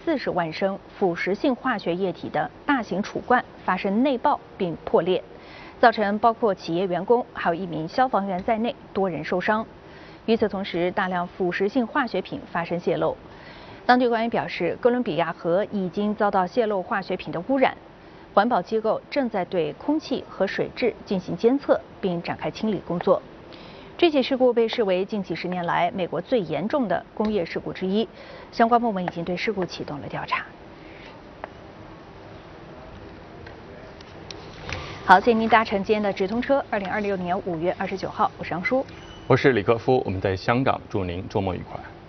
40万升腐蚀性化学液体的大型储罐发生内爆并破裂，造成包括企业员工还有1名消防员在内多人受伤。与此同时，大量腐蚀性化学品发生泄漏。当地官员表示，哥伦比亚河已经遭到泄漏化学品的污染，环保机构正在对空气和水质进行监测，并展开清理工作。这起事故被视为近几10年来美国最严重的工业事故之一，相关部门已经对事故启动了调查。好，谢谢您搭乘今天的直通车。2026年5月29号，我是杨舒， 我是李克夫，我们在香港，祝您周末愉快。